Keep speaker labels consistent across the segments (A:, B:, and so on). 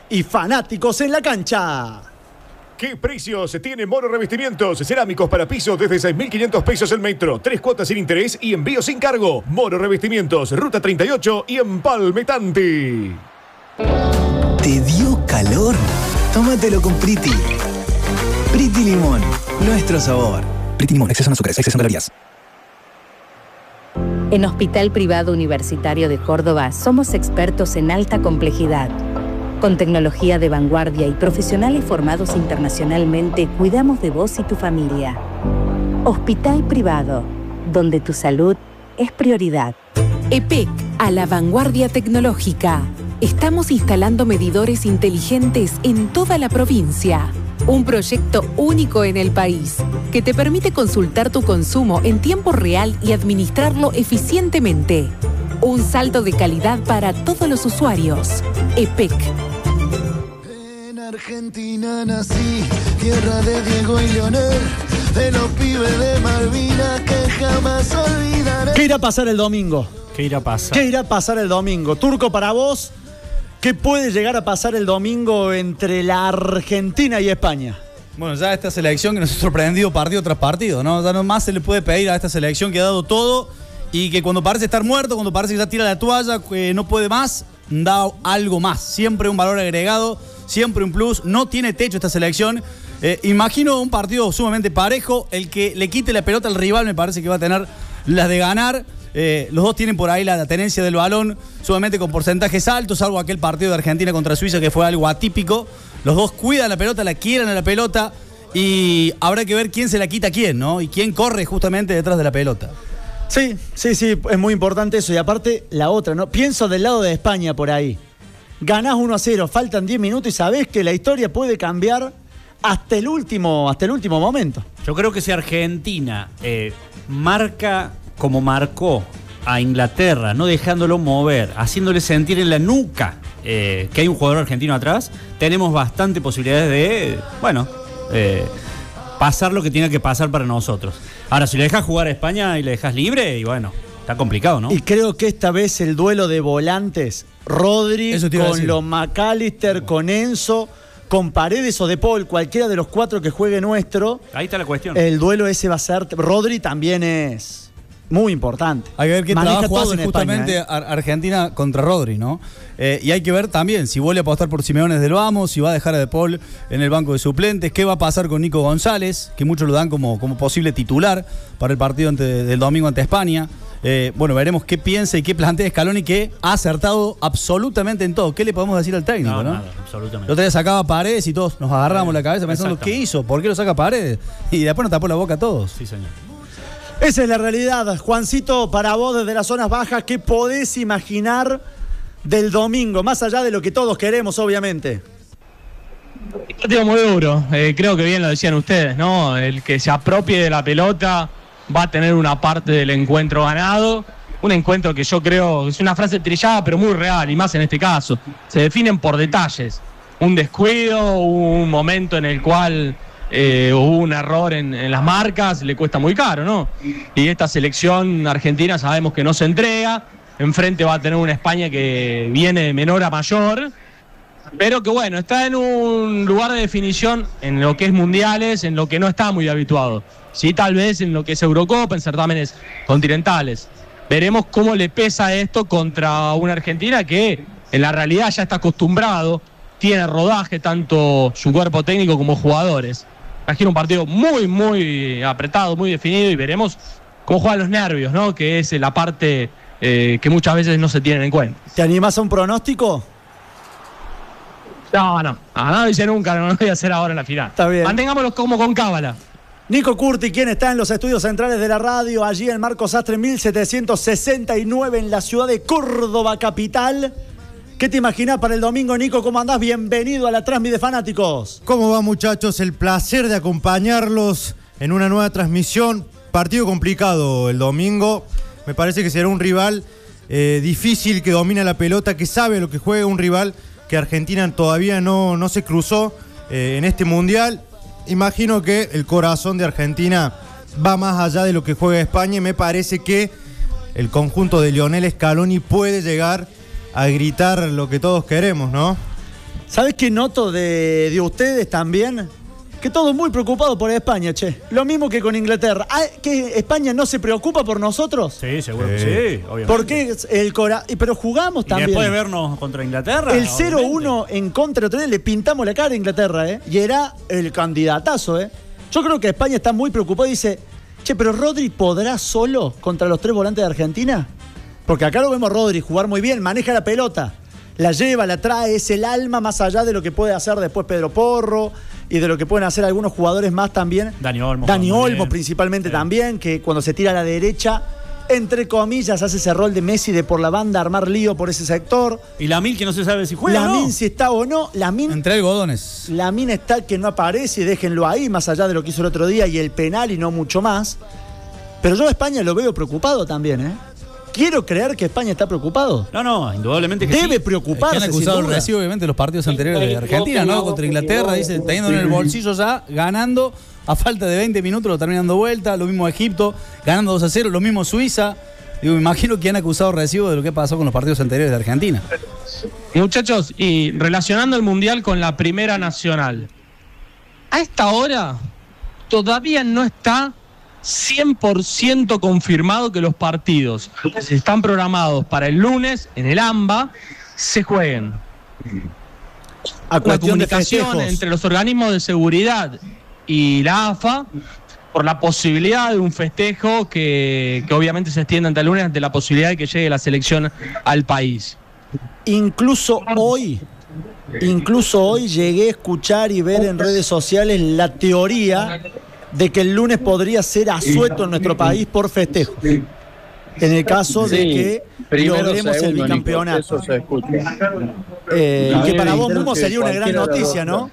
A: y Fanáticos en la Cancha.
B: ¿Qué precios tiene Moro Revestimientos? Cerámicos para pisos desde 6.500 pesos el metro. 3 cuotas sin interés y envío sin cargo. Moro Revestimientos, Ruta 38 y Empalme Tanti.
C: ¿Te dio calor? Tómatelo con Priti. Priti Limón, nuestro sabor. Priti Limón, exceso en azúcares, exceso en calorías.
D: En Hospital Privado Universitario de Córdoba somos expertos en alta complejidad. Con tecnología de vanguardia y profesionales formados internacionalmente, cuidamos de vos y tu familia. Hospital Privado, donde tu salud es prioridad.
E: EPEC, a la vanguardia tecnológica. Estamos instalando medidores inteligentes en toda la provincia. Un proyecto único en el país, que te permite consultar tu consumo en tiempo real y administrarlo eficientemente. Un salto de calidad para todos los usuarios. EPEC.
F: En Argentina nací, tierra de Diego y Leonel, de los pibes de Malvinas que jamás olvidaré.
A: ¿Qué irá a pasar el domingo?
G: ¿Qué irá a pasar?
A: ¿Qué irá a pasar el domingo? Turco, para vos, ¿qué puede llegar a pasar el domingo entre la Argentina y España?
H: Bueno, ya esta selección que nos ha sorprendido partido tras partido, ¿no? Ya no más se le puede pedir a esta selección que ha dado todo y que cuando parece estar muerto, cuando parece que ya tira la toalla, que no puede más, da algo más. Siempre un valor agregado, siempre un plus. No tiene techo esta selección. Imagino un partido sumamente parejo. El que le quite la pelota al rival me parece que va a tener las de ganar. Los dos tienen por ahí la tenencia del balón sumamente con porcentajes altos, salvo aquel partido de Argentina contra Suiza que fue algo atípico. Los dos cuidan la pelota, la quieren a la pelota y habrá que ver quién se la quita a quién, ¿no? Y quién corre justamente detrás de la pelota.
A: Sí, es muy importante eso. Y aparte, la otra, ¿no? Pienso del lado de España por ahí. Ganás 1-0, faltan 10 minutos y sabés que la historia puede cambiar hasta el último momento.
G: Yo creo que si Argentina marca como marcó a Inglaterra, no dejándolo mover, haciéndole sentir en la nuca que hay un jugador argentino atrás, tenemos bastante posibilidades de, pasar lo que tenga que pasar para nosotros. Ahora, si le dejas jugar a España y le dejas libre, y bueno, está complicado, ¿no?
A: Y creo que esta vez el duelo de volantes, Rodri con los McAllister, con Enzo, con Paredes o De Paul, cualquiera de los 4 que juegue nuestro.
G: Ahí está la cuestión.
A: El duelo ese va a ser. Rodri también es muy importante.
H: Hay que ver qué
A: Maneja
H: trabajo
A: todo
H: hace
A: en
H: justamente
A: España,
H: Argentina contra Rodri, ¿no? Y hay que ver también si vuelve a apostar por Simeone desde el vamos, si va a dejar a De Paul en el banco de suplentes, qué va a pasar con Nico González, que muchos lo dan como posible titular para el partido del domingo ante España. Veremos qué piensa y qué plantea Scaloni, que ha acertado absolutamente en todo. ¿Qué le podemos decir al técnico, no?
G: Nada, absolutamente.
H: El otro día sacaba Paredes y todos nos agarramos la cabeza pensando, ¿qué hizo? ¿Por qué lo saca Paredes? Y después nos tapó la boca a todos.
G: Sí, señor.
A: Esa es la realidad. Juancito, para vos desde las zonas bajas, ¿qué podés imaginar del domingo? Más allá de lo que todos queremos, obviamente.
I: Un partido muy duro. Creo que bien lo decían ustedes, ¿no? El que se apropie de la pelota va a tener una parte del encuentro ganado. Un encuentro que yo creo es una frase trillada, pero muy real, y más en este caso. Se definen por detalles. Un descuido, un momento en el cual hubo un error en las marcas, le cuesta muy caro, ¿no? Y esta selección argentina sabemos que no se entrega. Enfrente va a tener una España que viene de menor a mayor, pero que bueno, está en un lugar de definición en lo que es mundiales, en lo que no está muy habituado. Sí, tal vez en lo que es Eurocopa, en certámenes continentales. Veremos cómo le pesa esto contra una Argentina que en la realidad ya está acostumbrado, tiene rodaje tanto su cuerpo técnico como jugadores. Imagino un partido muy, muy apretado, muy definido, y veremos cómo juegan los nervios, ¿no? Que es la parte que muchas veces no se tienen en cuenta.
A: ¿Te animás a un pronóstico?
I: No dice nunca, no lo voy a hacer ahora en la final.
A: Está bien.
I: Mantengámoslo como con cábala.
A: Nico Curti, quien está en los estudios centrales de la radio, allí en Marcos Sastre 1769, en la ciudad de Córdoba capital. ¿Qué te imaginás para el domingo, Nico? ¿Cómo andás? Bienvenido a la Transmi de Fanáticos.
J: ¿Cómo va, muchachos? El placer de acompañarlos en una nueva transmisión. Partido complicado el domingo. Me parece que será un rival difícil, que domina la pelota, que sabe lo que juega, un rival que Argentina todavía no se cruzó en este mundial. Imagino que el corazón de Argentina va más allá de lo que juega España, y me parece que el conjunto de Lionel Scaloni puede llegar a gritar lo que todos queremos, ¿no?
A: ¿Sabes qué noto de ustedes también? Que todos muy preocupados por España, che. Lo mismo que con Inglaterra. ¿Que España no se preocupa por nosotros?
G: Sí, seguro que sí, obviamente.
A: Porque pero jugamos
G: y
A: también.
G: después de vernos contra Inglaterra.
A: El 0-1 en contra, otro día le pintamos la cara a Inglaterra, ¿eh? Y era el candidatazo, ¿eh? Yo creo que España está muy preocupada y dice, che, pero Rodri ¿podrá solo contra los 3 volantes de Argentina? Porque acá lo vemos a Rodri jugar muy bien, maneja la pelota, la lleva, la trae, es el alma más allá de lo que puede hacer después Pedro Porro y de lo que pueden hacer algunos jugadores más también.
G: Dani
A: Olmo principalmente también, que cuando se tira a la derecha, entre comillas, hace ese rol de Messi de por la banda armar lío por ese sector.
G: Y Lamine que no se sabe si juega
A: Lamine
G: o no.
A: si está o no. Lamine,
H: entre algodones.
A: Lamine está que no aparece y déjenlo ahí, más allá de lo que hizo el otro día y el penal y no mucho más. Pero yo a España lo veo preocupado también, ¿eh? Quiero creer que España está preocupado.
G: No, indudablemente que
A: debe
G: sí.
A: preocuparse.
H: Es que han acusado el recibo, obviamente, los partidos anteriores de Argentina, ¿no? Contra Inglaterra, dice, teniendo en el bolsillo ya, ganando, a falta de 20 minutos lo terminan dando vuelta, lo mismo Egipto, ganando 2-0, lo mismo Suiza. Digo, me imagino que han acusado recibo de lo que pasó con los partidos anteriores de Argentina.
I: Muchachos, y relacionando el Mundial con la Primera Nacional, a esta hora todavía no está 100% confirmado que los partidos que están programados para el lunes en el AMBA se jueguen.
A: A
I: la comunicación entre los organismos de seguridad y la AFA por la posibilidad de un festejo que obviamente se extiende hasta el lunes ante la posibilidad de que llegue la selección al país.
A: Incluso hoy llegué a escuchar y ver en redes sociales la teoría de que el lunes podría ser asueto en nuestro país por festejo. En el caso de que logremos el bicampeonato.
K: Eso se escucha.
A: Que para vos mismo sería una gran noticia, ¿no?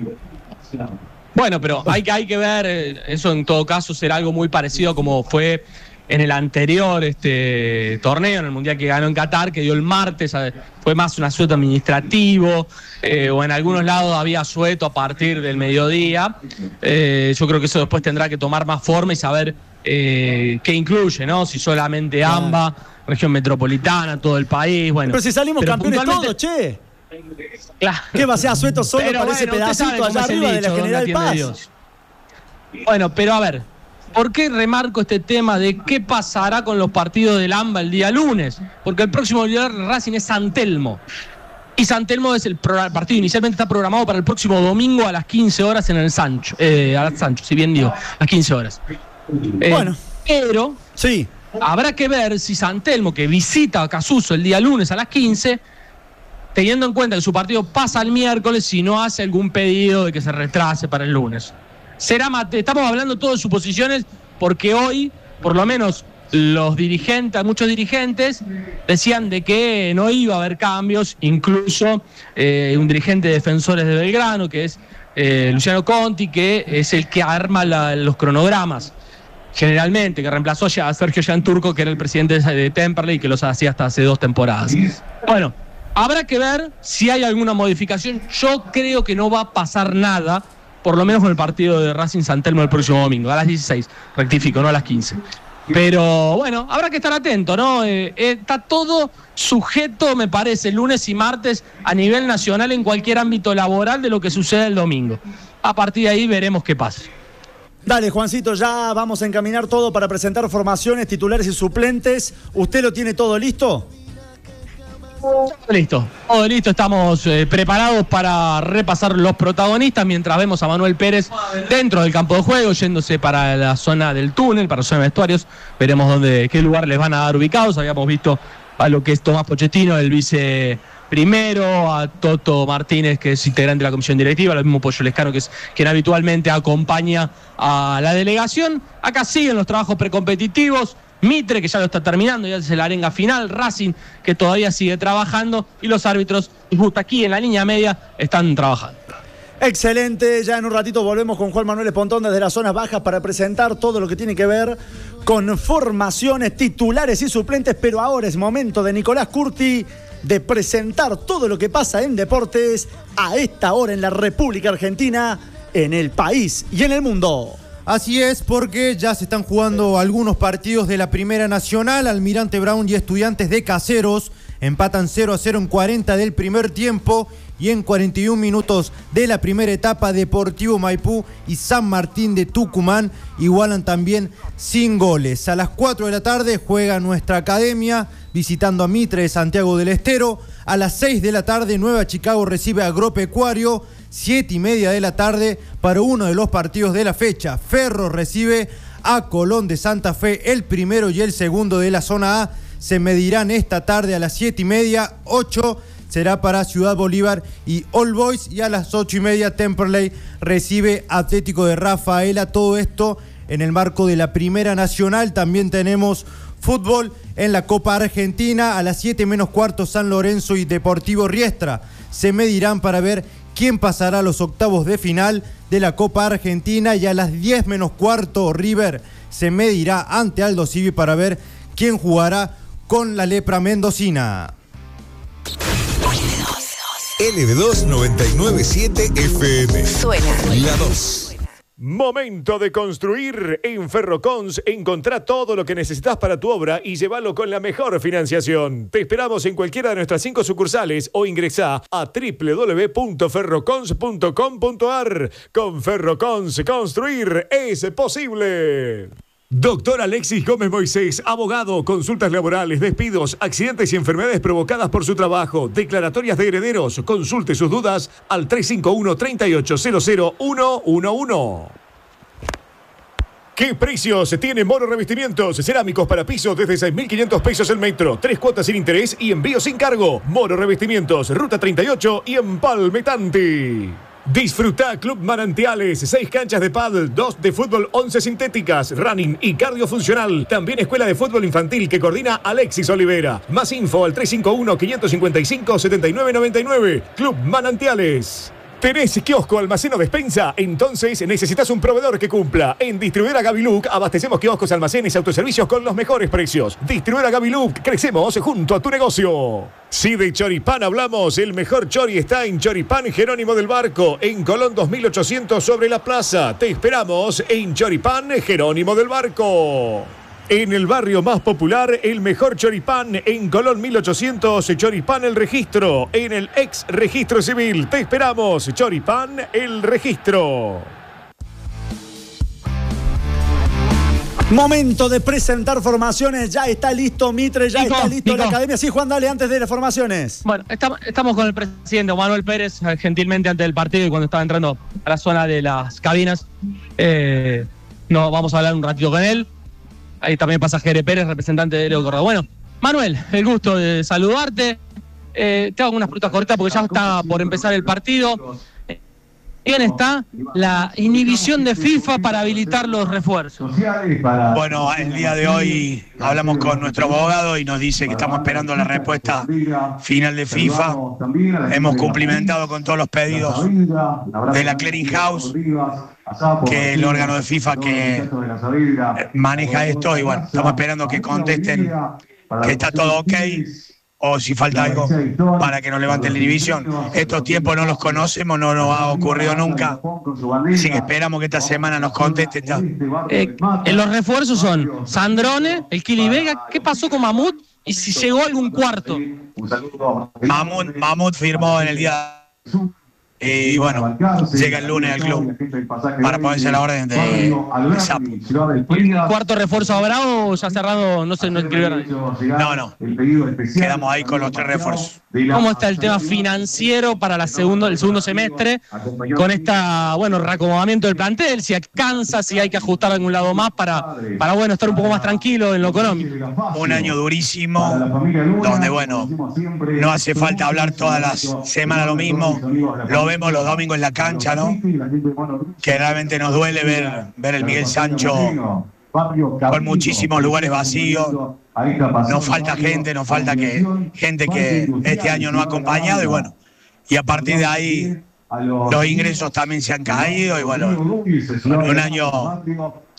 I: Bueno, pero hay que ver, eso en todo caso será algo muy parecido como fue en el anterior torneo, en el Mundial que ganó en Qatar, que dio el martes, fue más un asueto administrativo, o en algunos lados había asueto a partir del mediodía. Yo creo que eso después tendrá que tomar más forma y saber qué incluye, ¿no? Si solamente AMBA, región metropolitana, todo el país, bueno.
A: Pero si salimos campeones todos, che.
I: Claro.
A: ¿Qué va a ser asueto solo para ese pedacito allá arriba de la General Paz?
I: Bueno, pero a ver, ¿por qué remarco este tema de qué pasará con los partidos del AMBA el día lunes? Porque el próximo día Racing es San Telmo. Y San Telmo es el partido inicialmente está programado para el próximo domingo a las 15 horas en el Sancho. Si bien digo, a las 15 horas.
A: Bueno.
I: Pero
A: sí,
I: habrá que ver si San Telmo, que visita a Casuso el día lunes a las 15, teniendo en cuenta que su partido pasa el miércoles, si no hace algún pedido de que se retrase para el lunes. Estamos hablando todos de suposiciones porque hoy, por lo menos muchos dirigentes decían de que no iba a haber cambios, incluso un dirigente de Defensores de Belgrano, que es Luciano Conti, que es el que arma los cronogramas, generalmente, que reemplazó a Sergio Gianturco, que era el presidente de Temperley y que los hacía hasta hace 2 temporadas. Bueno, habrá que ver si hay alguna modificación. Yo creo que no va a pasar nada, por lo menos con el partido de Racing San Telmo el próximo domingo, a las 16, rectifico, no a las 15. Pero bueno, habrá que estar atento, ¿no? Está todo sujeto, me parece, lunes y martes a nivel nacional en cualquier ámbito laboral de lo que suceda el domingo. A partir de ahí veremos qué pasa.
A: Dale, Juancito, ya vamos a encaminar todo para presentar formaciones, titulares y suplentes. ¿Usted lo tiene todo listo?
I: Listo, todo listo, estamos preparados para repasar los protagonistas mientras vemos a Manuel Pérez dentro del campo de juego, yéndose para la zona del túnel, para la zona de vestuarios. Veremos qué lugar les van a dar ubicados. Habíamos visto a lo que es Tomás Pochettino, el vice primero, a Toto Martínez, que es integrante de la comisión directiva, lo mismo Pollo Lescano, que es quien habitualmente acompaña a la delegación. Acá siguen los trabajos precompetitivos. Mitre, que ya lo está terminando, ya es la arenga final. Racing, que todavía sigue trabajando. Y los árbitros, justo aquí en la línea media, están trabajando.
A: Excelente, ya en un ratito volvemos con Juan Manuel Espontón desde las zonas bajas para presentar todo lo que tiene que ver con formaciones, titulares y suplentes. Pero ahora es momento de Nicolás Curti de presentar todo lo que pasa en deportes a esta hora en la República Argentina, en el país y en el mundo.
J: Así es, porque ya se están jugando algunos partidos de la Primera Nacional. Almirante Brown y Estudiantes de Caseros empatan 0-0 en 40 del primer tiempo. Y en 41 minutos de la primera etapa, Deportivo Maipú y San Martín de Tucumán igualan también sin goles. A las 4 de la tarde juega nuestra academia visitando a Mitre de Santiago del Estero. A las 6 de la tarde, Nueva Chicago recibe a Agropecuario. 7:30 de la tarde para uno de los partidos de la fecha. Ferro recibe a Colón de Santa Fe. El primero y el segundo de la zona A se medirán esta tarde a las 7:30. 8 será para Ciudad Bolívar y All Boys. Y a las 8:30 Temperley recibe Atlético de Rafaela. Todo esto en el marco de la Primera Nacional. También tenemos fútbol en la Copa Argentina. A las 7 menos cuarto San Lorenzo y Deportivo Riestra se medirán para ver quién pasará a los octavos de final de la Copa Argentina. Y a las 10 menos cuarto River se medirá ante Aldo Civi para ver quién jugará con la lepra mendocina.
K: LB2 997 FM.
L: Suena.
K: La 2.
B: Momento de construir. En Ferrocons encontrá todo lo que necesitas para tu obra y llévalo con la mejor financiación. Te esperamos en cualquiera de nuestras 5 sucursales o ingresá a www.ferrocons.com.ar. Con Ferrocons, construir es posible. Doctor Alexis Gómez Moisés, abogado, consultas laborales, despidos, accidentes y enfermedades provocadas por su trabajo, declaratorias de herederos. Consulte sus dudas al 351-3800-111. ¿Qué precios tiene Moro Revestimientos? Cerámicos para pisos desde 6.500 pesos el metro, 3 cuotas sin interés y envío sin cargo. Moro Revestimientos, Ruta 38 y Empalme Tanti. Disfruta Club Manantiales, 6 canchas de pádel, 2 de fútbol, 11 sintéticas, running y cardio funcional. También escuela de fútbol infantil que coordina Alexis Olivera. Más info al 351-555-7999. Club Manantiales. ¿Tenés kiosco, almacén o despensa? Entonces necesitas un proveedor que cumpla. En Distribuidora Gaviluc abastecemos kioscos, almacenes y autoservicios con los mejores precios. Distribuidora Gaviluc, crecemos junto a tu negocio. Si de choripán hablamos, el mejor chori está en Choripán Jerónimo del Barco, en Colón 2800 sobre la plaza. Te esperamos en Choripán Jerónimo del Barco. En el barrio más popular, el mejor choripán en Colón 1800, Choripán El Registro, en el ex registro civil. Te esperamos, Choripán El Registro.
A: Momento de presentar formaciones. Ya está listo Mitre, ya está listo la academia. Sí, Juan, dale, antes de las formaciones.
I: Bueno, estamos con el presidente Manuel Pérez, gentilmente antes del partido y cuando estaba entrando a la zona de las cabinas. No, vamos a hablar un ratito con él. Ahí también pasa Jere Pérez, representante de Leo Corrado. Bueno, Manuel, el gusto de saludarte. Te hago unas preguntas cortas porque ya está por empezar el partido. ¿Quién está la inhibición de FIFA para habilitar los refuerzos?
M: Bueno, el día de hoy hablamos con nuestro abogado y nos dice que estamos esperando la respuesta final de FIFA. Hemos cumplimentado con todos los pedidos de la Clearing House, que es el órgano de FIFA que maneja esto, y bueno, estamos esperando que contesten que está todo ok, o si falta algo para que nos levanten la inhibición. Estos tiempos no los conocemos, no nos ha ocurrido nunca, así que esperamos que esta semana nos contesten ya.
I: Los refuerzos son Sandrone, el Kili Vega. ¿Qué pasó con Mamut? Y si llegó algún cuarto.
M: Mamut firmó en el día... Y bueno, llega el lunes al club para ponerse a la orden de Sapo.
I: ¿Cuarto refuerzo habrá o ya cerrado? No sé, no escribieron.
M: No. Quedamos ahí con los 3 refuerzos.
I: ¿Cómo está el tema financiero para el segundo semestre? Con reacomodamiento del plantel, si alcanza, si hay que ajustar a algún lado más para estar un poco más tranquilo en lo económico.
M: Un año durísimo, donde no hace falta hablar todas las semanas lo mismo. Lo vemos los domingos en la cancha, ¿no? Que realmente nos duele ver el Miguel Sancho con muchísimos lugares vacíos. Nos falta gente, gente que este año no ha acompañado, y a partir de ahí los ingresos también se han caído, y un año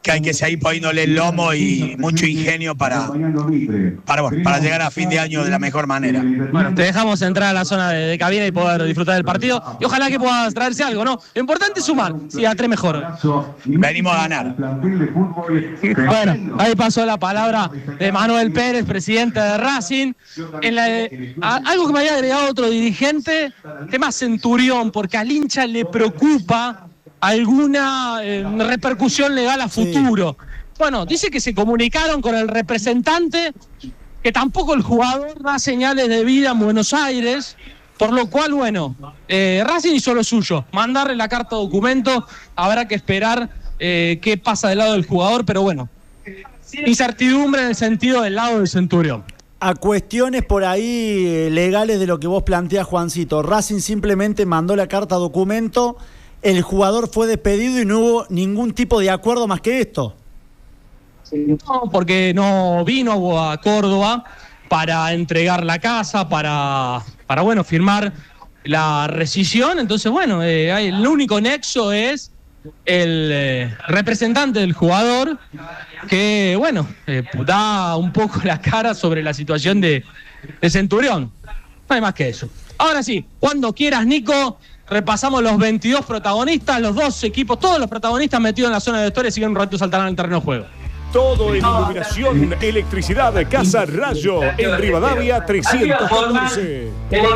M: que hay que seguir poniéndole el lomo y mucho ingenio para llegar a fin de año de la mejor manera.
I: Bueno, te dejamos entrar a la zona de cabina y poder disfrutar del partido. Y ojalá que puedas traerse algo, ¿no? Lo importante es sumar. Si a 3 mejor.
M: Venimos a ganar.
I: Bueno, ahí pasó la palabra de Manuel Pérez, presidente de Racing. Algo que me había agregado otro dirigente, tema Centurión, porque al hincha le preocupa alguna repercusión legal a futuro. Sí. Bueno, dice que se comunicaron con el representante, que tampoco el jugador da señales de vida en Buenos Aires, por lo cual, bueno, Racing hizo lo suyo, mandarle la carta documento, habrá que esperar qué pasa del lado del jugador, pero bueno, incertidumbre en el sentido del lado del Centurión.
A: A cuestiones por ahí legales de lo que vos planteás, Juancito, Racing simplemente mandó la carta documento, el jugador fue despedido y no hubo ningún tipo de acuerdo más que esto.
I: No, porque no vino a Córdoba para entregar la casa, para bueno, firmar la rescisión. Entonces, bueno, el único nexo es el representante del jugador que, bueno, da un poco la cara sobre la situación de Centurión. No hay más que eso. Ahora sí, cuando quieras, Nico, repasamos los 22 protagonistas, los 2 equipos, todos los protagonistas metidos en la zona de vestuarios y siguen un rato saltarán al terreno de juego.
B: Todo en iluminación, electricidad, Casa Rayo, en Rivadavia 314.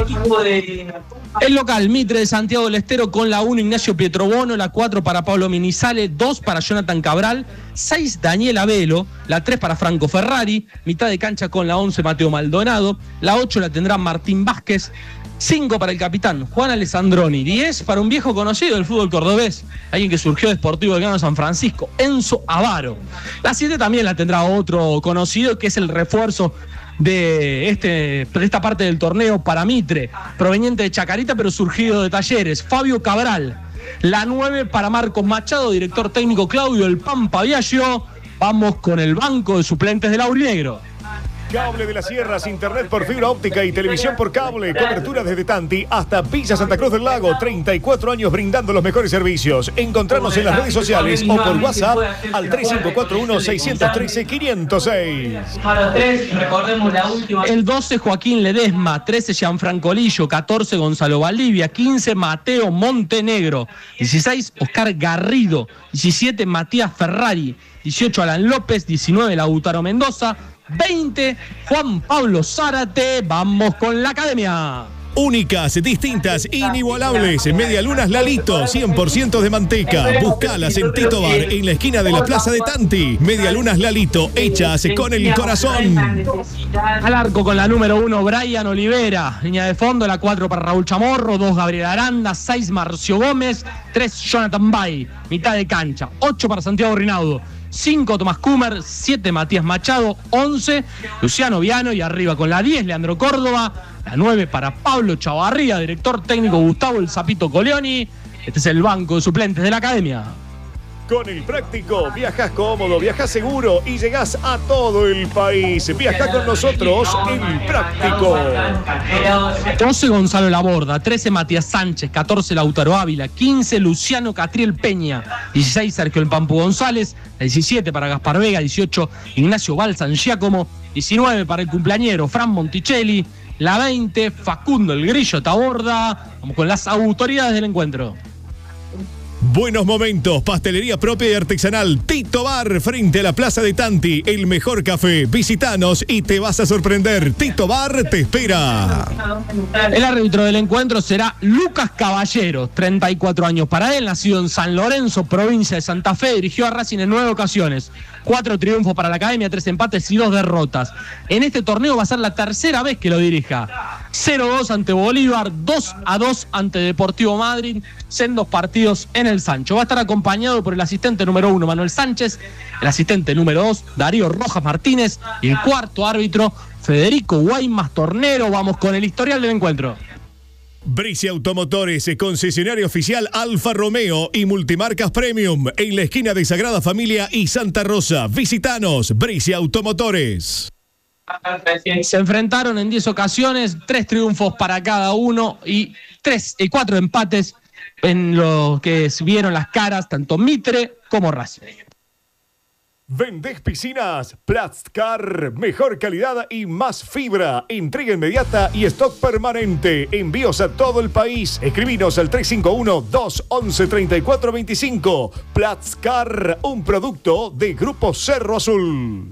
I: El local, Mitre de Santiago del Estero con la 1, Ignacio Pietrobono, la 4 para Pablo Minizale, 2 para Jonathan Cabral, 6 Daniel Abelo, la 3 para Franco Ferrari, mitad de cancha con la 11 Mateo Maldonado, la 8 la tendrá Martín Vázquez, 5 para el capitán Juan Alessandroni, 10 para un viejo conocido del fútbol cordobés, alguien que surgió de Sportivo Belgrano San Francisco, Enzo Avaro. La 7 también la tendrá otro conocido, que es el refuerzo de esta parte del torneo para Mitre, proveniente de Chacarita pero surgido de Talleres, Fabio Cabral. La 9 para Marcos Machado, director técnico Claudio El Pampa Viaggio. Vamos con el banco de suplentes del aurinegro.
B: Cable de las Sierras, internet por fibra óptica y televisión por cable. Cobertura desde Tanti hasta Villa Santa Cruz del Lago. 34 años brindando los mejores servicios. Encontrarnos en las redes sociales o por WhatsApp al 3541-613-506.
I: El 12 Joaquín Ledesma, 13 Gianfranco Lillo, 14 Gonzalo Valdivia, 15 Mateo Montenegro, 16 Oscar Garrido, 17 Matías Ferrari, 18 Alan López, 19 Lautaro Mendoza, 20 Juan Pablo Zárate. Vamos con la academia.
B: Únicas, distintas, inigualables. Medialunas Lalito, 100% de manteca. Buscalas en Tito Bar, en la esquina de la Plaza de Tanti. Medialunas Lalito, hechas con el corazón.
I: Al arco con la número 1, Brian Olivera. Línea de fondo, la 4 para Raúl Chamorro, 2 Gabriel Aranda, 6 Marcio Gómez, 3 Jonathan Bay. Mitad de cancha, 8 para Santiago Rinaudo, 5 Tomás Kumer, 7 Matías Machado, 11 Luciano Viano y arriba con la 10 Leandro Córdoba, la 9 para Pablo Chavarría, director técnico Gustavo El Zapito Coleoni. Este es el banco de suplentes de la academia.
B: Con el práctico, viajás cómodo, viajás seguro y llegás a todo el país. Viajá con nosotros en práctico.
I: 12 Gonzalo Laborda, 13 Matías Sánchez, 14 Lautaro Ávila, 15 Luciano Catriel Peña, 16 Sergio El Pampu González, 17 para Gaspar Vega, 18 Ignacio Balsan Giacomo, 19 para el cumpleañero Fran Monticelli, la 20 Facundo El Grillo Taborda. Vamos con las autoridades del encuentro.
B: Buenos momentos, pastelería propia y artesanal Tito Bar, frente a la Plaza de Tanti, el mejor café. Visítanos y te vas a sorprender. Tito Bar te espera.
I: El árbitro del encuentro será Lucas Caballero, 34 años para él, nacido en San Lorenzo, provincia de Santa Fe, dirigió a Racing en 9 ocasiones, 4 triunfos para la academia, 3 empates y 2 derrotas. En este torneo va a ser la tercera vez que lo dirija. 0-2 ante Bolívar, 2-2 ante Deportivo Madryn, sendos partidos en el Sancho. Va a estar acompañado por el asistente número 1, Manuel Sánchez, el asistente número 2, Darío Rojas Martínez, y el cuarto árbitro, Federico Guaymas Tornero. Vamos con el historial del encuentro.
B: Bricia Automotores, concesionario oficial Alfa Romeo y Multimarcas Premium, en la esquina de Sagrada Familia y Santa Rosa. Visítanos, Bricia Automotores.
I: Se enfrentaron en 10 ocasiones, 3 triunfos para cada uno y 4 empates en lo que vieron las caras tanto Mitre como Racing.
B: ¿Vendés piscinas? Plastcar, mejor calidad y más fibra. Entrega inmediata y stock permanente. Envíos a todo el país. Escribinos al 351-211-3425. Plastcar, un producto de Grupo Cerro Azul.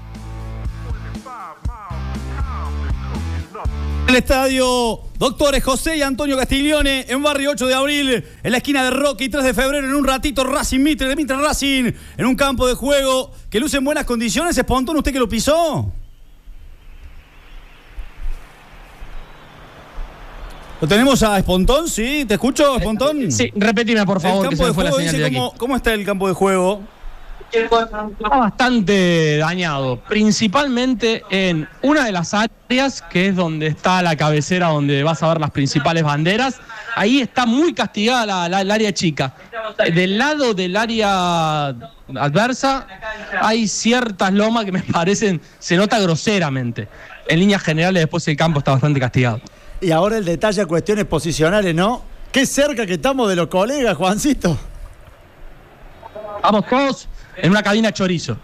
H: El estadio Doctores José y Antonio Castiglione en Barrio 8 de Abril, en la esquina de Roque y 3 de febrero, en un ratito Racing Mitre, de Mitre Racing, en un campo de juego que luce en buenas condiciones. Espontón, ¿usted que lo pisó? ¿Lo tenemos a Espontón? ¿Sí? ¿Te escucho, Espontón?
I: Sí, repetime, por favor,
H: el
I: que
H: campo
I: se me fue
H: de
I: la
H: juego,
I: señal de
H: dice
I: aquí.
H: ¿cómo está el campo de juego?
I: Está bastante dañado, principalmente en una de las áreas, que es donde está la cabecera, donde vas a ver las principales banderas. Ahí está muy castigada el área chica. Del lado del área adversa hay ciertas lomas que me parecen, se nota groseramente. En líneas generales, después el campo está bastante castigado.
A: Y ahora el detalle a cuestiones posicionales, ¿no? Qué cerca que estamos de los colegas, Juancito.
I: Vamos todos en una cabina chorizo.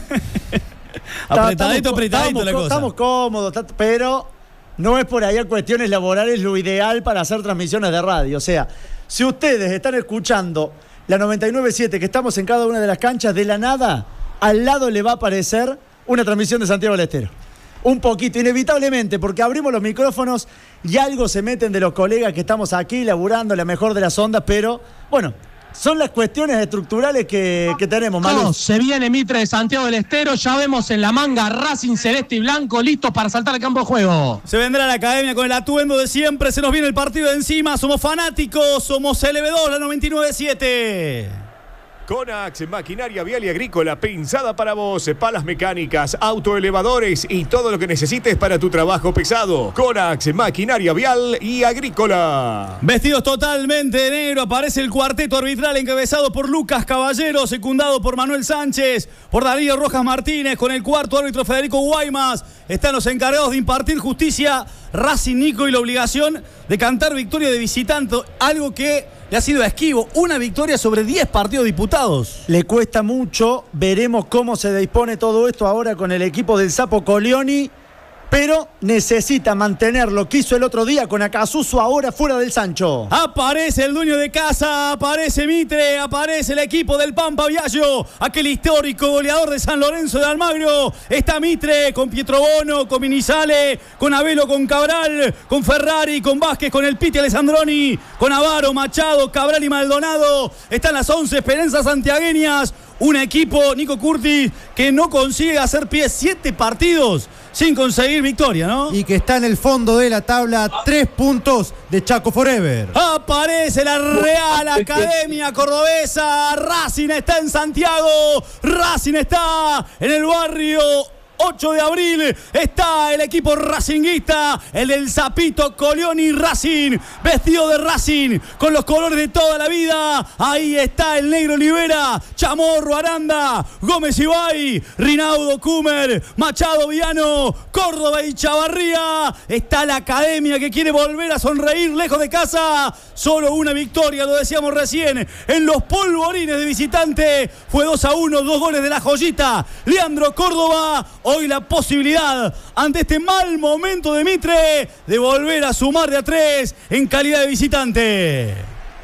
H: Apretadito la cosa.
A: Estamos cómodos, pero no es por ahí a cuestiones laborales lo ideal para hacer transmisiones de radio. O sea, si ustedes están escuchando la 99.7, que estamos en cada una de las canchas, de la nada, al lado le va a aparecer una transmisión de Santiago del Estero. Un poquito, inevitablemente, porque abrimos los micrófonos y algo se meten de los colegas que estamos aquí laburando la mejor de las ondas, pero bueno, son las cuestiones estructurales que tenemos, Manu.
I: No, se viene Mitre de Santiago del Estero, ya vemos en la manga Racing celeste y blanco, listos para saltar al campo de juego.
H: Se vendrá la academia con el atuendo de siempre, se nos viene el partido de encima, somos fanáticos, somos LB2, la 99.7.
B: Conax, maquinaria vial y agrícola, pensada para vos, palas mecánicas, autoelevadores y todo lo que necesites para tu trabajo pesado. Conax, maquinaria vial y agrícola.
H: Vestidos totalmente de negro, aparece el cuarteto arbitral encabezado por Lucas Caballero, secundado por Manuel Sánchez, por Darío Rojas Martínez, con el cuarto árbitro Federico Guaymas. Están los encargados de impartir justicia, Racing Nico, y la obligación de cantar victoria de visitante, algo que le ha sido esquivo. Una victoria sobre 10 partidos disputados.
A: Le cuesta mucho, veremos cómo se dispone todo esto ahora con el equipo del Sapo Colioni, pero necesita mantener lo que hizo el otro día con Acasuso, ahora fuera del Sancho.
H: Aparece el dueño de casa, aparece Mitre, aparece el equipo del Pampa Viallo, aquel histórico goleador de San Lorenzo de Almagro. Está Mitre con Pietro Bono, con Minizale, con Abelo, con Cabral, con Ferrari, con Vázquez, con el Piti Alessandroni, con Avaro, Machado, Cabral y Maldonado. Están las 11 esperanzas santiagueñas. Un equipo, Nico Curtis, que no consigue hacer pie 7 partidos sin conseguir victoria, ¿no?
J: Y que está en el fondo de la tabla, 3 puntos de Chaco Forever.
H: Aparece la Real Academia Cordobesa. Racing está en Santiago. Racing está en el barrio 8 de abril. Está el equipo racinguista, el del Zapito Colioni Racing, vestido de Racing, con los colores de toda la vida. Ahí está el negro Olivera, Chamorro Aranda, Gómez Ibay, Rinaudo Kumer, Machado Viano, Córdoba y Chavarría. Está la academia que quiere volver a sonreír lejos de casa. Solo una victoria, lo decíamos recién, en los polvorines de visitante. Fue 2-1, 2 goles de la joyita Leandro Córdoba. Hoy la posibilidad, ante este mal momento de Mitre, de volver a sumar de a 3 en calidad de visitante.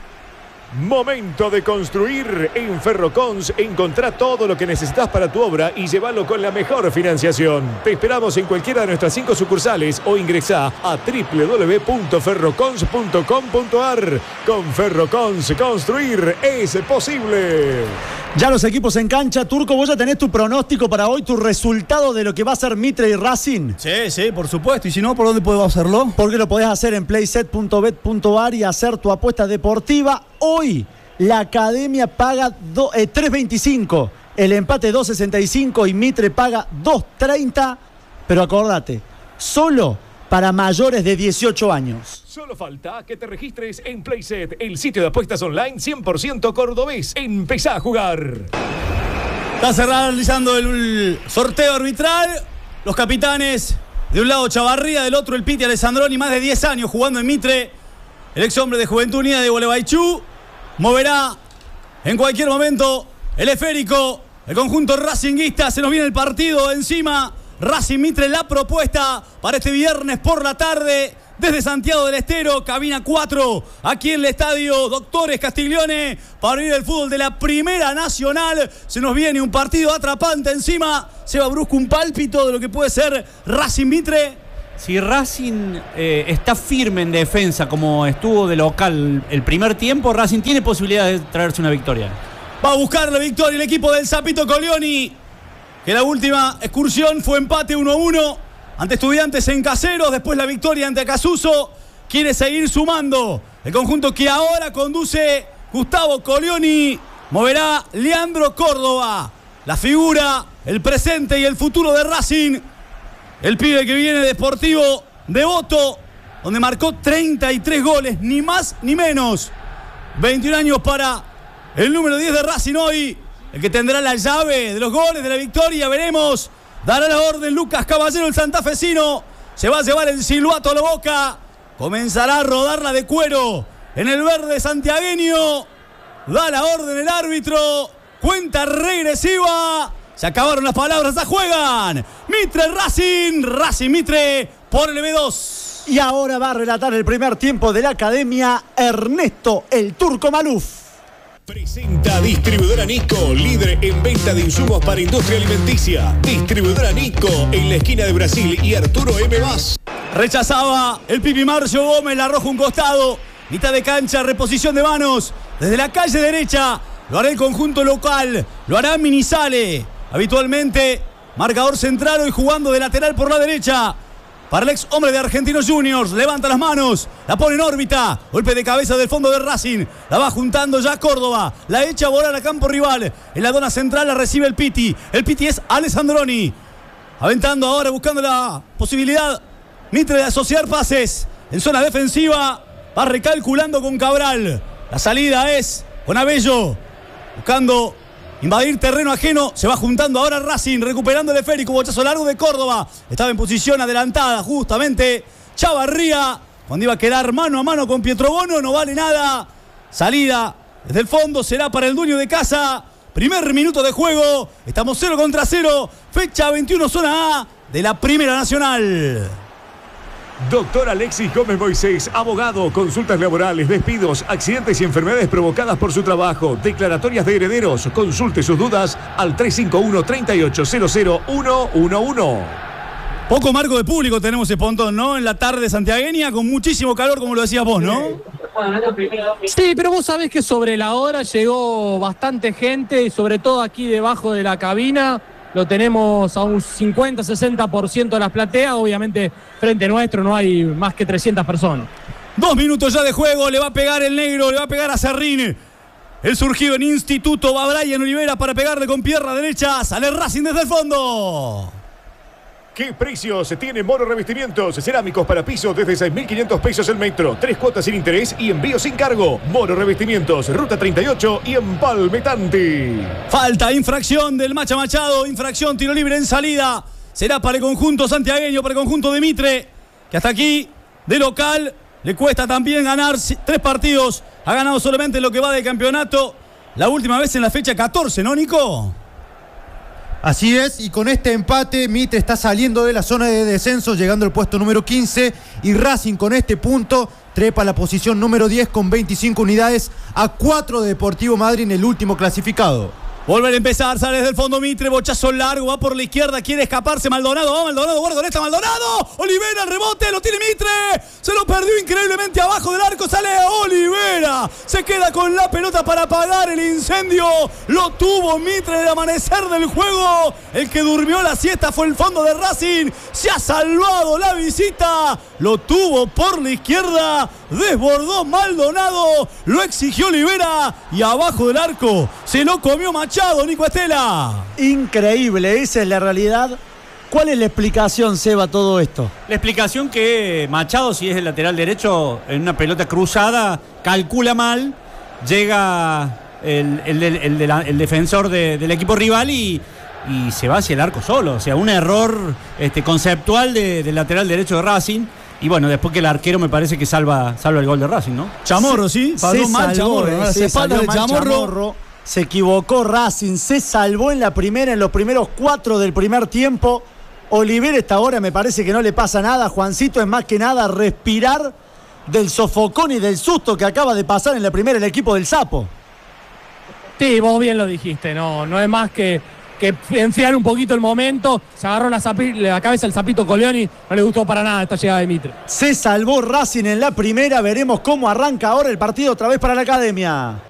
B: Momento de construir. En Ferrocons encontrá todo lo que necesitas para tu obra y llévalo con la mejor financiación. Te esperamos en cualquiera de nuestras 5 sucursales o ingresá a www.ferrocons.com.ar. Con Ferrocons, construir es posible.
A: Ya los equipos en cancha. Turco, vos ya tenés tu pronóstico para hoy, tu resultado de lo que va a ser Mitre y Racing.
H: Sí, por supuesto. Y si no, ¿por dónde podemos hacerlo?
A: Porque lo podés hacer en playset.bet.ar y hacer tu apuesta deportiva. Hoy la academia paga 3.25, el empate 2.65 y Mitre paga 2.30. Pero acordate, solo para mayores de 18 años.
B: Solo falta que te registres en Playset, el sitio de apuestas online 100% cordobés. Empezá a jugar.
H: Está realizando el sorteo arbitral. Los capitanes, de un lado Chavarría, del otro el Piti Alessandroni, más de 10 años jugando en Mitre. El ex hombre de Juventud Unida de Gualebaychú moverá en cualquier momento el esférico el conjunto racinguista, se nos viene el partido encima. Racing Mitre, la propuesta para este viernes por la tarde desde Santiago del Estero, cabina 4, aquí en el estadio Doctores Castiglione, para ir el fútbol de la Primera Nacional. Se nos viene un partido atrapante encima. Seba Brusco, un pálpito de lo que puede ser Racing Mitre.
G: Si Racing está firme en defensa como estuvo de local el primer tiempo, Racing tiene posibilidad de traerse una victoria.
H: Va a buscar la victoria el equipo del Sapito Colioni, que la última excursión fue empate 1-1 ante Estudiantes en Caseros. Después la victoria ante Acasuso. Quiere seguir sumando el conjunto que ahora conduce Gustavo Colioni. Moverá Leandro Córdoba, la figura, el presente y el futuro de Racing. El pibe que viene de Sportivo Devoto, donde marcó 33 goles, ni más ni menos. 21 años para el número 10 de Racing hoy, el que tendrá la llave de los goles de la victoria. Veremos, dará la orden Lucas Caballero, el santafesino. Se va a llevar el silbato a la boca. Comenzará a rodarla de cuero en el verde santiagueño. Da la orden el árbitro. Cuenta regresiva. Se acabaron las palabras, ya juegan. Mitre Racing, Racing Mitre por el B2.
A: Y ahora va a relatar el primer tiempo de la academia Ernesto el Turco Maluf.
B: Presenta Distribuidora Nico, líder en venta de insumos para industria alimenticia. Distribuidora Nico, en la esquina de Brasil y Arturo M. Vaz.
H: Rechazaba el Pipi Marcio Gómez, la arroja un costado. Mitad de cancha, reposición de manos. Desde la calle derecha, lo hará el conjunto local. Lo hará Minizale. Habitualmente, marcador central y jugando de lateral por la derecha. Para el ex hombre de Argentinos Juniors, levanta las manos, la pone en órbita, golpe de cabeza del fondo de Racing, la va juntando ya Córdoba, la echa a volar a campo rival, en la zona central la recibe el Piti es Alessandroni, aventando ahora buscando la posibilidad Mitre de asociar pases, en zona defensiva, va recalculando con Cabral, la salida es con Abello, buscando invadir terreno ajeno, se va juntando ahora Racing, recuperando el esférico, bochazo largo de Córdoba. Estaba en posición adelantada justamente Chavarría, cuando iba a quedar mano a mano con Pietrobono, no vale nada. Salida desde el fondo será para el dueño de casa. Primer minuto de juego, estamos 0 contra 0, fecha 21 zona A de la Primera Nacional.
B: Doctor Alexis Gómez Moisés, abogado, consultas laborales, despidos, accidentes y enfermedades provocadas por su trabajo, declaratorias de herederos. Consulte sus dudas al 351-3800-111.
H: Poco marco de público tenemos ese pontón, ¿no? En la tarde santiagueña, con muchísimo calor, como lo decías vos, ¿no?
I: Sí, pero vos sabés que sobre la hora llegó bastante gente, y sobre todo aquí debajo de la cabina. Lo tenemos a un 50-60% de las plateas. Obviamente, frente nuestro no hay más que 300 personas.
H: 2 minutos ya de juego. Le va a pegar el negro, le va a pegar a Serrín. El surgido en Instituto va Brian Olivera para pegarle con pierna derecha. Sale Racing desde el fondo.
B: ¿Qué precios tiene Moro Revestimientos? Cerámicos para piso desde 6.500 pesos el metro. 3 cuotas sin interés y envío sin cargo. Moro Revestimientos, Ruta 38 y Empalme Tanti.
H: Falta, infracción del Macha Machado. Infracción, tiro libre en salida. Será para el conjunto santiagueño, para el conjunto de Mitre, que hasta aquí, de local, le cuesta también ganar 3 partidos. Ha ganado solamente lo que va del campeonato. La última vez en la fecha 14, ¿no, Nico?
J: Así es, y con este empate Mitre está saliendo de la zona de descenso, llegando al puesto número 15, y Racing con este punto trepa a la posición número 10 con 25 unidades, a 4 de Deportivo Madryn en el último clasificado.
H: Volver a empezar, sale desde el fondo Mitre, bochazo largo, va por la izquierda, quiere escaparse Maldonado, va Maldonado, guarda con esta Maldonado, Olivera, el rebote, lo tiene Mitre, se lo perdió increíblemente abajo del arco, sale Olivera, se queda con la pelota para apagar el incendio, lo tuvo Mitre en el amanecer del juego, el que durmió la siesta fue el fondo de Racing, se ha salvado la visita, lo tuvo por la izquierda, desbordó Maldonado, lo exigió Olivera y abajo del arco se lo comió Machado. Nico Estela.
A: Increíble, esa es la realidad. ¿Cuál es la explicación, Seba, a todo esto?
G: La explicación que Machado, si es el lateral derecho, en una pelota cruzada, calcula mal, llega el defensor del equipo rival y se va hacia el arco solo. O sea, un error conceptual del lateral derecho de Racing. Y bueno, después que el arquero me parece que salva el gol de Racing, ¿no?
H: Chamorro, ¿sí?
A: Pasó mal Chamorro, ¿no?
H: Se espalda de Chamorro.
A: Se equivocó Racing, se salvó en la primera, en los primeros 4 del primer tiempo. Oliver esta ahora me parece que no le pasa nada. Juancito, es más que nada respirar del sofocón y del susto que acaba de pasar en la primera el equipo del Sapo.
I: Sí, vos bien lo dijiste, no es más que enfriar un poquito el momento. Se agarró la cabeza el Sapito Colioni, no le gustó para nada esta llegada de Mitre.
A: Se salvó Racing en la primera, veremos cómo arranca ahora el partido otra vez para la Academia.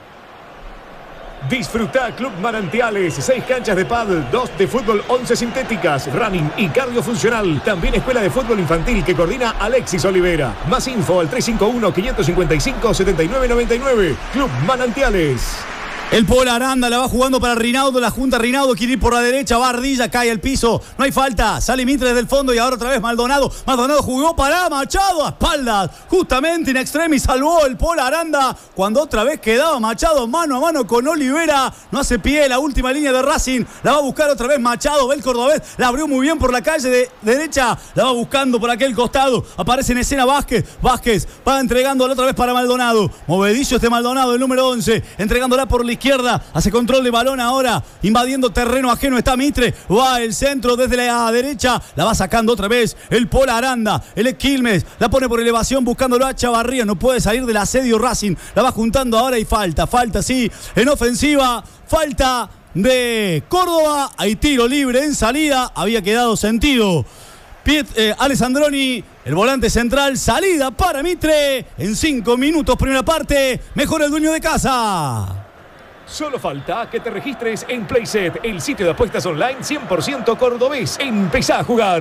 B: Disfruta Club Manantiales, 6 canchas de pádel, 2 de fútbol, 11 sintéticas, running y cardio funcional. También escuela de fútbol infantil que coordina Alexis Olivera. Más info al 351-555-7999. Club Manantiales.
H: El Pola Aranda la va jugando para Rinaudo, la junta Rinaudo, quiere ir por la derecha, va Ardilla, cae al piso, no hay falta, sale Mitre desde el fondo y ahora otra vez Maldonado jugó para Machado a espaldas, justamente in extremis salvó el Pola Aranda, cuando otra vez quedaba Machado mano a mano con Olivera, no hace pie la última línea de Racing, la va a buscar otra vez Machado, ve el cordobés, la abrió muy bien por la calle de derecha, la va buscando por aquel costado, aparece en escena Vázquez va entregándola otra vez para Maldonado, movedizo este Maldonado, el número 11, entregándola por la izquierda, hace control de balón ahora, invadiendo terreno ajeno está Mitre, va el centro desde la derecha, la va sacando otra vez el Pola Aranda, el Quilmes, la pone por elevación buscándolo a Chavarría, no puede salir del asedio Racing, la va juntando ahora y falta sí, en ofensiva, falta de Córdoba, hay tiro libre en salida, había quedado sentido. Alessandroni, el volante central, salida para Mitre, en 5 minutos primera parte, mejor el dueño de casa.
B: Solo falta que te registres en Playset, el sitio de apuestas online 100% cordobés. Empezá a jugar.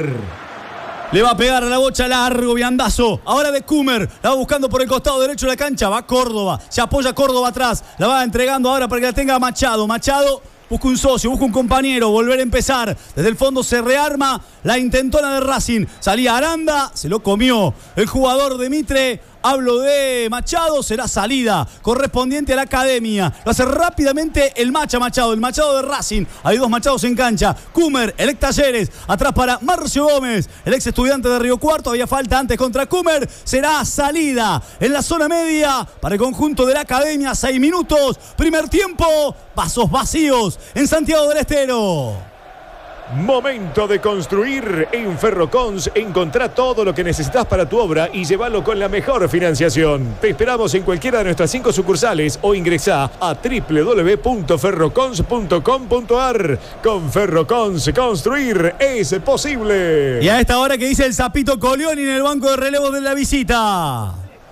H: Le va a pegar a la bocha, largo viandazo. Ahora de Kumer, la va buscando por el costado derecho de la cancha. Va Córdoba, se apoya Córdoba atrás. La va entregando ahora para que la tenga Machado. Machado busca un socio, busca un compañero, volver a empezar. Desde el fondo se rearma la intentona de Racing. Salía Aranda, se lo comió el jugador de Mitre. Hablo de Machado, será salida correspondiente a la Academia. Lo hace rápidamente el Machado, el Machado de Racing. Hay 2 Machados en cancha. Kumer, el ex Talleres, atrás para Marcio Gómez, el ex Estudiante de Río Cuarto. Había falta antes contra Kumer. Será salida en la zona media para el conjunto de la Academia. 6 minutos, primer tiempo, vasos vacíos en Santiago del Estero.
B: Momento de construir. En Ferrocons encontrá todo lo que necesitas para tu obra y llévalo con la mejor financiación. Te esperamos en cualquiera de nuestras 5 sucursales o ingresá a www.ferrocons.com.ar. Con Ferrocons construir es posible.
H: Y a esta hora que dice el Sapito Colioni en el banco de relevos de la visita.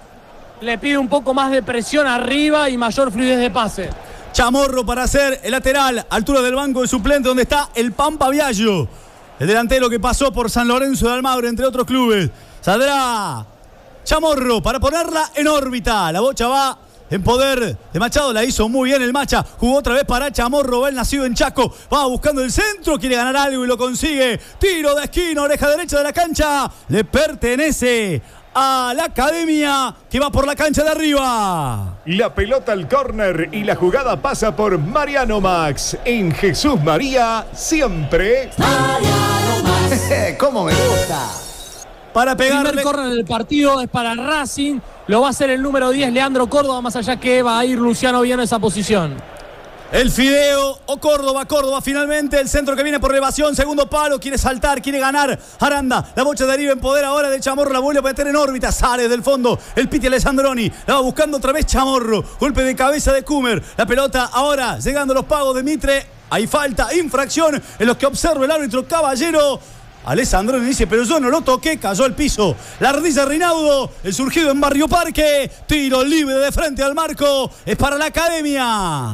I: Le pide un poco más de presión arriba y mayor fluidez de pase.
H: Chamorro para hacer el lateral, altura del banco de suplente donde está el Pampa Viallo, el delantero que pasó por San Lorenzo de Almagro, entre otros clubes. Saldrá Chamorro para ponerla en órbita. La bocha va en poder de Machado, la hizo muy bien el Macha, jugó otra vez para Chamorro, va el nacido en Chaco, va buscando el centro, quiere ganar algo y lo consigue. Tiro de esquina, oreja derecha de la cancha, le pertenece a la Academia que va por la cancha de arriba.
B: La pelota al córner y la jugada pasa por Mariano Max. En Jesús María siempre.
F: Mariano Max. ¿Cómo me gusta?
H: Para pegarle.
I: El primer córner del partido es para Racing. Lo va a hacer el número 10, Leandro Córdoba, más allá que va a ir Luciano Viano en esa posición.
H: El Fideo o Córdoba finalmente, el centro que viene por elevación, segundo palo, quiere saltar, quiere ganar Aranda, la bocha deriva en poder ahora de Chamorro, la vuelve a meter en órbita, sale del fondo el Piti Alessandroni, la va buscando otra vez Chamorro, golpe de cabeza de Kumer, la pelota ahora llegando a los pagos de Mitre, hay falta, infracción en los que observa el árbitro Caballero. Alessandroni dice, pero yo no lo toqué, cayó al piso. La Ardilla Rinaudo, el surgido en Barrio Parque, tiro libre de frente al marco, es para la Academia.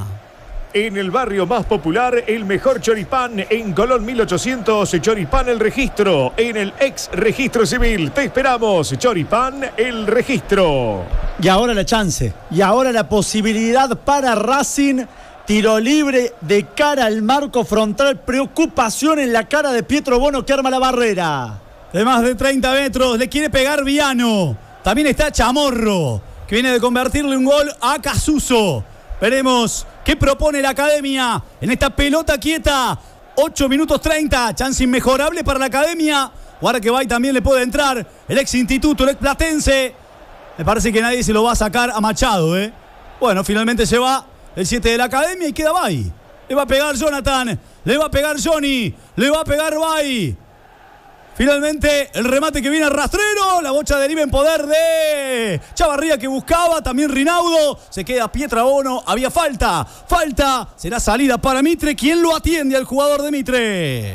B: En el barrio más popular, el mejor choripán en Colón 1800, Choripán El Registro, en el ex registro civil. Te esperamos, Choripán El Registro.
A: Y ahora la chance, y ahora la posibilidad para Racing. Tiro libre de cara al marco frontal, preocupación en la cara de Pietro Bono que arma la barrera.
H: De más de 30 metros, le quiere pegar Viano. También está Chamorro, que viene de convertirle un gol a Casuso. Veremos qué propone la Academia en esta pelota quieta. 8 minutos 30, chance inmejorable para la Academia. Ahora que va y también le puede entrar el ex instituto, el ex platense. Me parece que nadie se lo va a sacar a Machado, Bueno, finalmente se va el 7 de la academia y queda Bay. Le va a pegar Jonathan, le va a pegar Johnny, le va a pegar Bay. Finalmente el remate que viene al rastrero, la bocha deriva en poder de Chavarría que buscaba, también Rinaudo, se queda Pietrabono, había falta, será salida para Mitre, ¿quién lo atiende al jugador de Mitre?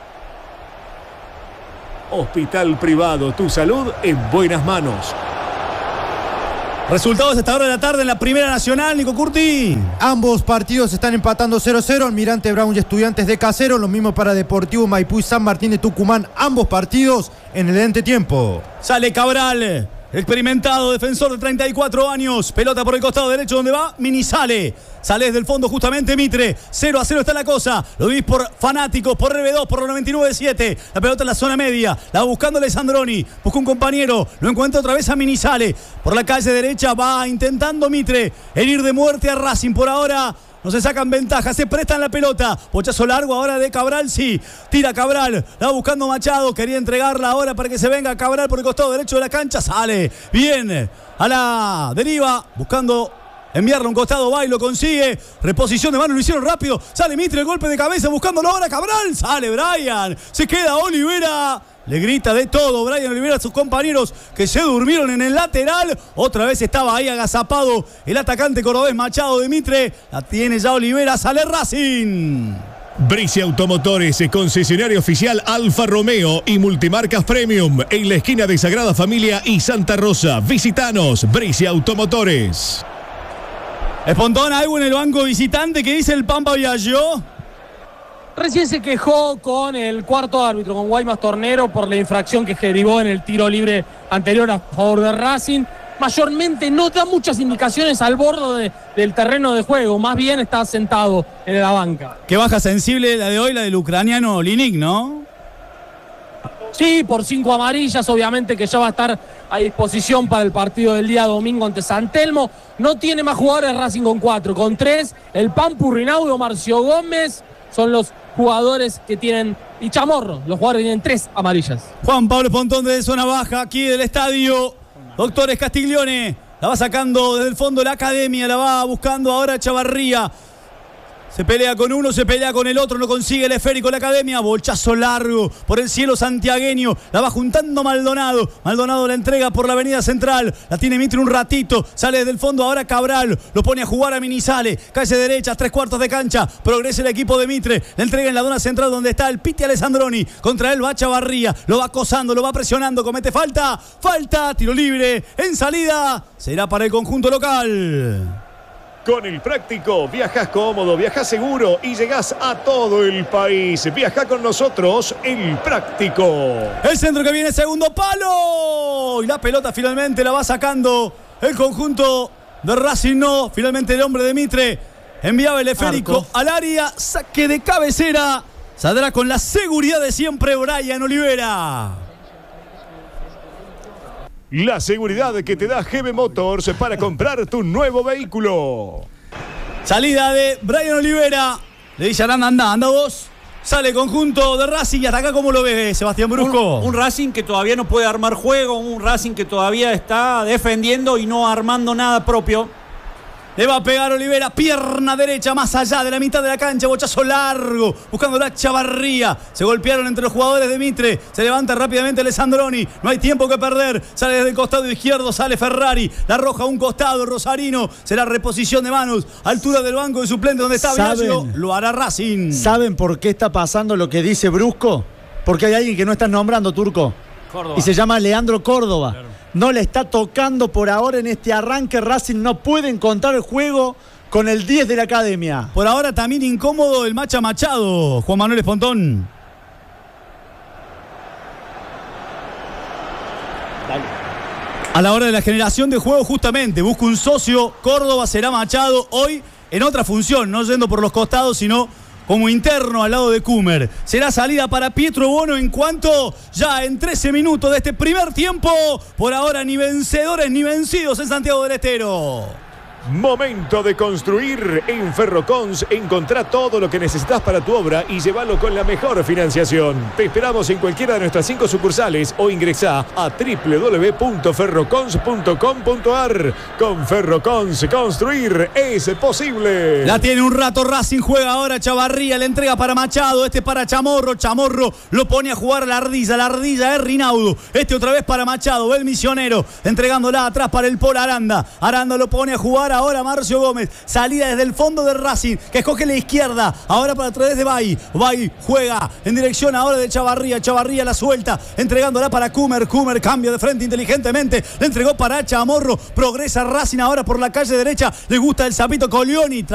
B: Hospital Privado, tu salud en buenas manos.
H: Resultados a esta hora de la tarde en la Primera Nacional, Nico Curti.
J: Ambos partidos están empatando 0-0. Almirante Brown y Estudiantes de Caseros. Lo mismo para Deportivo Maipú y San Martín de Tucumán. Ambos partidos en el entretiempo.
H: Sale Cabral, experimentado, defensor de 34 años. Pelota por el costado derecho donde va, Mini sale desde el fondo justamente Mitre. 0-0 está la cosa. Lo vís por fanáticos, por RB2, por los 99.7. La pelota en la zona media. La va buscando Alessandroni. Busca un compañero. Lo encuentra otra vez a Mini sale. Por la calle derecha va intentando Mitre herir de muerte a Racing. Por ahora no se sacan ventaja, se prestan la pelota. Pochazo largo ahora de Cabral, sí. Tira Cabral, la va buscando Machado. Quería entregarla ahora para que se venga Cabral por el costado derecho de la cancha. Sale bien a la deriva, buscando enviarlo a un costado. Va y lo consigue. Reposición de mano, lo hicieron rápido. Sale Mitre, el golpe de cabeza, buscándolo ahora Cabral. Sale Brian, se queda Olivera. Le grita de todo Brian Olivera a sus compañeros que se durmieron en el lateral. Otra vez estaba ahí agazapado el atacante cordobés Machado de Mitre. La tiene ya Olivera, sale Racing.
B: Bricia Automotores, concesionario oficial Alfa Romeo y multimarcas Premium en la esquina de Sagrada Familia y Santa Rosa. Visitanos, Bricia Automotores.
H: Espontón, algo en el banco visitante que dice el Pampa Viaggio.
I: Recién se quejó con el cuarto árbitro, con Guaymas Tornero, por la infracción que derivó en el tiro libre anterior a favor de Racing. Mayormente no da muchas indicaciones al borde del terreno de juego, más bien está sentado en la banca.
H: Qué baja sensible la de hoy, la del ucraniano Linik, ¿no?
I: Sí, por 5 amarillas, obviamente que ya va a estar a disposición para el partido del día domingo ante San Telmo. No tiene más jugadores Racing con 4, con 3, el Pampu, Rinaudo, Marcio Gómez, son los jugadores que tienen, y Chamorro, los jugadores que tienen 3 amarillas.
H: Juan Pablo Pontón desde zona baja, aquí del estadio. Doctores Castiglione, la va sacando desde el fondo de la academia, la va buscando ahora Chavarría. Se pelea con uno, se pelea con el otro, no consigue el esférico la academia. Bolchazo largo por el cielo santiagueño. La va juntando Maldonado. Maldonado la entrega por la avenida central. La tiene Mitre un ratito. Sale desde el fondo ahora Cabral. Lo pone a jugar a Minizale. Calle derecha, 3/4 de cancha. Progresa el equipo de Mitre. La entrega en la zona central donde está el Piti Alessandroni. Contra él va Chavarría. Lo va acosando, lo va presionando. Comete falta. Falta. Tiro libre. En salida. Será para el conjunto local.
B: Con el práctico, viajás cómodo, viajás seguro y llegás a todo el país. Viajá con nosotros, el práctico.
H: El centro que viene, segundo palo. Y la pelota finalmente la va sacando el conjunto de Racing. No, finalmente el hombre de Mitre enviaba el esférico al área. Saque de cabecera. Saldrá con la seguridad de siempre Brian Olivera.
B: La seguridad que te da GB Motors para comprar tu nuevo vehículo.
H: Salida de Brian Olivera. Le dice anda vos. Sale conjunto de Racing y hasta acá, ¿cómo lo ves, Sebastián Brusco?
G: Un Racing que todavía no puede armar juego, un Racing que todavía está defendiendo y no armando nada propio.
H: Le va a pegar Olivera, pierna derecha, más allá de la mitad de la cancha, bochazo largo, buscando la Chavarría. Se golpearon entre los jugadores de Mitre, se levanta rápidamente Alessandroni, no hay tiempo que perder, sale desde el costado izquierdo, sale Ferrari, la arroja a un costado, Rosarino, será reposición de manos, altura del banco de suplente donde está Viaggio, lo hará Racing.
A: ¿Saben por qué está pasando lo que dice Brusco? Porque hay alguien que no estás nombrando, Turco. Córdoba. Y se llama Leandro Córdoba. Claro. No le está tocando por ahora en este arranque. Racing no puede encontrar el juego con el 10 de la academia.
H: Por ahora también incómodo el Macha Machado, Juan Manuel Espontón. Dale. A la hora de la generación de juego, justamente, busca un socio. Córdoba será Machado hoy en otra función, no yendo por los costados, sino como interno al lado de Kumer. Será salida para Pietrobono en cuanto ya en 13 minutos de este primer tiempo. Por ahora ni vencedores ni vencidos en Santiago del Estero.
B: Momento de construir. En Ferrocons encontrá todo lo que necesitas para tu obra y llévalo con la mejor financiación. Te esperamos en cualquiera de nuestras 5 sucursales o ingresá a www.ferrocons.com.ar. Con Ferrocons, construir es posible.
H: La tiene un rato Racing, juega ahora Chavarría, le entrega para Machado, este para Chamorro, Chamorro lo pone a jugar la ardilla es Rinaudo, este otra vez para Machado, ve el misionero, entregándola atrás para el Pol Aranda, Aranda lo pone a jugar ahora Marcio Gómez, salida desde el fondo de Racing, que escoge la izquierda, ahora para través de Bay juega en dirección ahora de Chavarría, Chavarría la suelta, entregándola para Kumer cambia de frente inteligentemente, le entregó para Chamorro, progresa Racing ahora por la calle derecha, le gusta el Sapito Colioni,